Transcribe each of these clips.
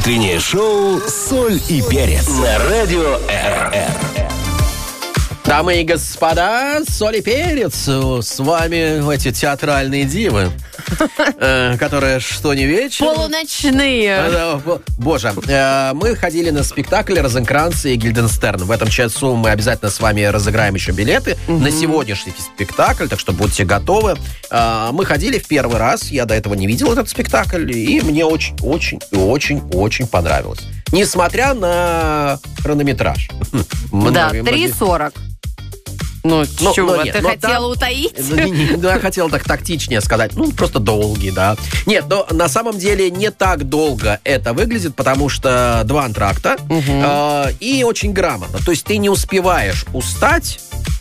Утреннее шоу «Соль и перец» на радио РР. Дамы и господа, соль и перец, с вами эти театральные дивы, которые что не вечер... Полуночные. Боже, мы ходили на спектакль «Розенкранц и Гильденстерн». В этом часу мы обязательно с вами разыграем еще билеты на сегодняшний спектакль, так что будьте готовы. Мы ходили в первый раз, я до этого не видел этот спектакль, и мне очень понравилось. Несмотря на хронометраж. Да, 3:40. Ты хотела утаить? Я хотел так тактичнее сказать. Просто долгий, да. Нет, но на самом деле не так долго это выглядит, потому что 2 антракта и очень грамотно. То есть ты не успеваешь устать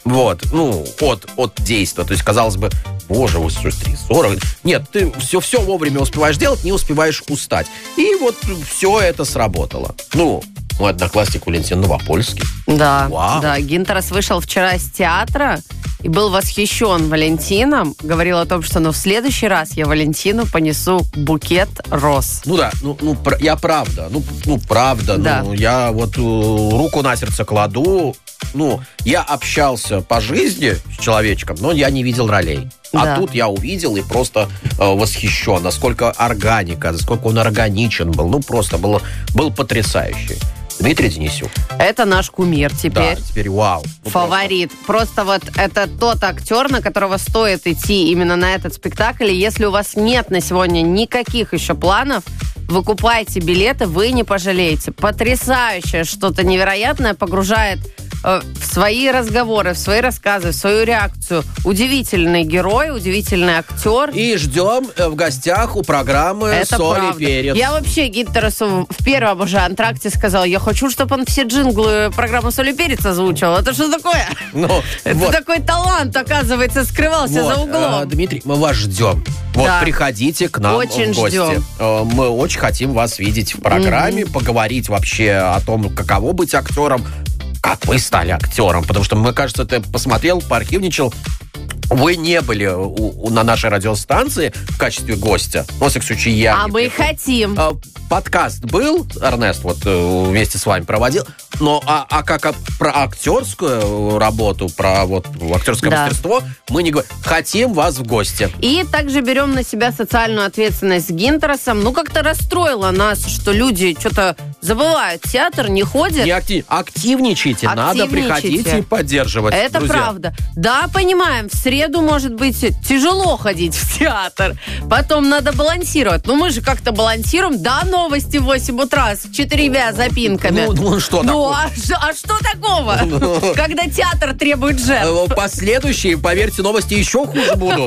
от действия. То есть, казалось бы, боже, 3:40. Нет, ты все вовремя успеваешь делать, не успеваешь устать. И вот все это сработало. Мой одноклассник Валентин Новопольский. Да, Вау. да. Гинтерас вышел вчера из театра и был восхищен Валентином. Говорил о том, что в следующий раз я Валентину понесу букет роз. Я правда. Правда. Да. Я руку на сердце кладу. Я общался по жизни с человечком, но я не видел ролей. Да. А тут я увидел и просто восхищен, насколько органика, насколько он органичен был. Просто был потрясающий. Дмитрий Денисюк. Это наш кумир теперь. Да, теперь вау. Фаворит. Просто это тот актер, на которого стоит идти именно на этот спектакль. И если у вас нет на сегодня никаких еще планов, выкупайте билеты, вы не пожалеете. Потрясающее, что-то невероятное, погружает в свои разговоры, в свои рассказы, в свою реакцию. Удивительный герой, удивительный актер. И ждем в гостях у программы «Соль и перец». Я вообще Гинтерасу в первом уже антракте сказала, я хочу, чтобы он все джинглы программы «Соль и перец» озвучил. Это что такое? Это такой талант, оказывается, скрывался за углом. Дмитрий, мы вас ждем. Приходите к нам очень в гости. Ждем. Мы очень хотим вас видеть в программе, поговорить вообще о том, каково быть актером, как вы стали актером. Потому что, мне кажется, ты посмотрел, поархивничал. Вы не были на нашей радиостанции в качестве гостя. Во всяком случае, я. А мы хотим. Подкаст был, Эрнест вместе с вами проводил. Но как про актерскую работу, про актерское мастерство мы не говорим. Хотим вас в гости. И также берем на себя социальную ответственность с Гинтерасом. Как-то расстроило нас, что люди что-то забывают. Театр не ходят. Активничайте. Надо приходить и поддерживать. Это друзья. правда. Да, понимаем, в среду, может быть, тяжело ходить в театр. Потом надо балансировать. Мы же как-то балансируем. Да, новости в 8 утра с 4 запинками. Что такое? А что такого? Когда театр требует жертв. Последующие, поверьте, новости еще хуже будут.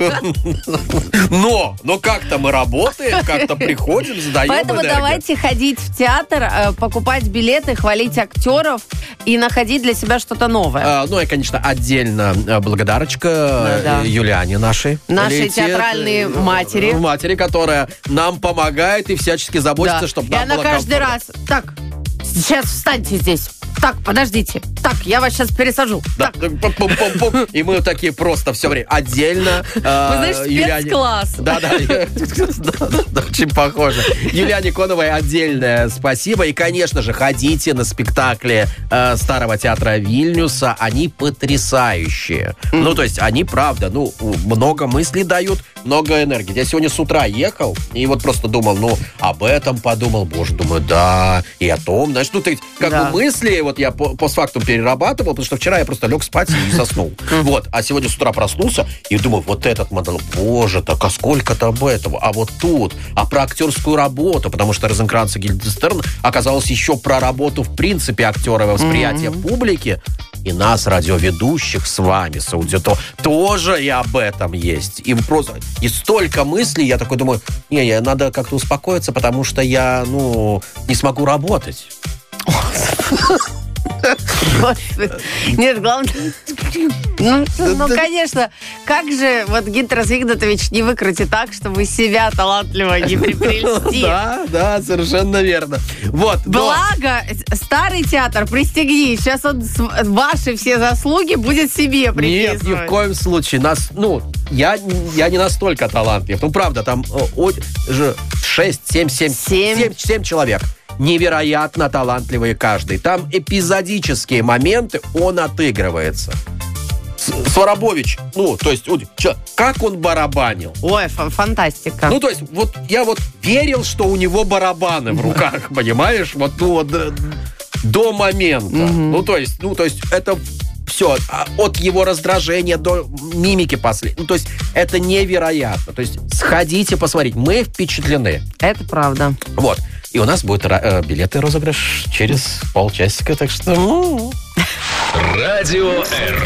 Но как-то мы работаем, как-то приходим, задаем Поэтому энергию. давайте ходить в театр, покупать билеты, хвалить актеров и находить для себя что-то новое. И, конечно, отдельно благодарочка Юлиане нашей. Театральной матери. Матери, которая нам помогает и всячески заботится, чтобы нам было комфортно. И она каждый раз... Так, сейчас встаньте здесь. Так, подождите. Так, я вас сейчас пересажу. Да. И мы такие просто все время отдельно. Вы знаешь, спецкласс. Да, очень похоже. Юлиане Коновой отдельное спасибо. И, конечно же, ходите на спектакли Старого театра Вильнюса. Они потрясающие. То есть, они, правда, много мыслей дают, много энергии. Я сегодня с утра ехал и просто думал, об этом подумал. Боже, думаю, да, и о том. Знаешь, мысли, я постфактум перерабатывал, потому что вчера я просто лег спать и заснул. А сегодня с утра проснулся и думаю, этот монолог, боже, так а сколько там этого? А тут, про актерскую работу, потому что «Розенкранц и Гильденстерн» оказалось еще про работу, в принципе, актера, восприятия публики. И нас, радиоведущих, с вами, с аудиторией, тоже и об этом есть. И столько мыслей, я такой думаю, надо как-то успокоиться, потому что я, не смогу работать. Нет, главное... конечно, как же Гинтерас Игнатович не выкрутит так, чтобы себя талантливо не прельстить? Да, совершенно верно. Благо, Старый театр, пристегни, сейчас он ваши все заслуги будет себе приписывать. Нет, ни в коем случае. Я не настолько талантлив. Правда, там 7 человек. Невероятно талантливые каждый. Там эпизодические моменты, он отыгрывается. Сварабович, то есть, как он барабанил? Ой, фантастика. То есть, я верил, что у него барабаны в руках, понимаешь? До момента. То есть, это все, от его раздражения до мимики последней. То есть, это невероятно. То есть, сходите посмотреть. Мы впечатлены. Это правда. И у нас будет билеты розыгрыш через полчасика, так что... Радио Р.